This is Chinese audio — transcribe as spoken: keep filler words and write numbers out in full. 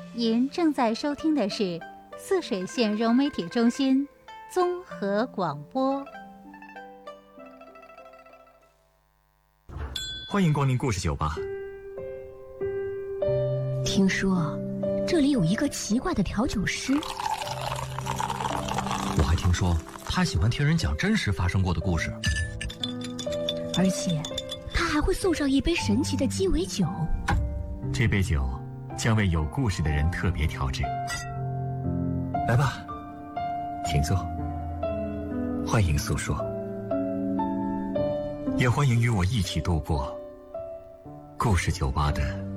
您正在收听的是泗水县融媒体中心综合广播。 欢迎光临故事酒吧。 听说这里有一个奇怪的调酒师， 我还听说他喜欢听人讲真实发生过的故事， 而且他还会送上一杯神奇的鸡尾酒。 这杯酒将为有故事的人特别调制。来吧，请坐，欢迎诉说，也欢迎与我一起度过故事酒吧的